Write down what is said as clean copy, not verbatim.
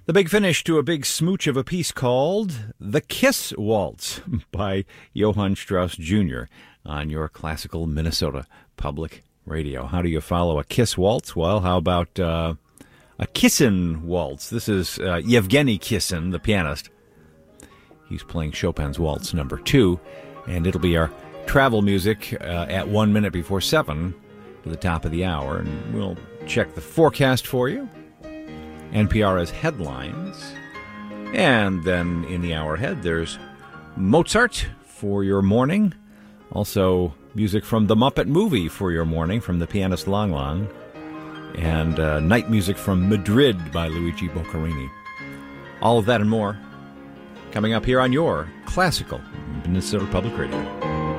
The big finish to a big smooch of a piece called The Kiss Waltz by Johann Strauss Jr. on your classical Minnesota Public Radio. How do you follow a Kiss Waltz? Well, how about a Kissin Waltz? This is Yevgeny Kissin, the pianist. He's playing Chopin's Waltz number 2, and it'll be our travel music at 1 minute before 7 to the top of the hour, and we'll check the forecast for you. NPR has headlines, and then in the hour ahead there's Mozart for your morning, also music from the Muppet movie for your morning from the pianist Lang Lang, and night music from Madrid by Luigi Boccherini. All of that and more coming up here on your classical Minnesota Public Radio.